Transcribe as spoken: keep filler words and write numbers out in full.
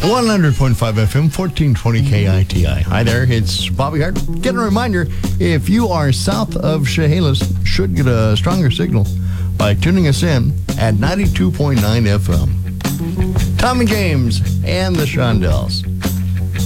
one hundred point five F M, fourteen twenty K I T I. Hi there, it's Bobby Hart. Getting a reminder, if you are south of Chehalis, should get a stronger signal by tuning us in at ninety-two point nine F M. Tommy James and the Shondells.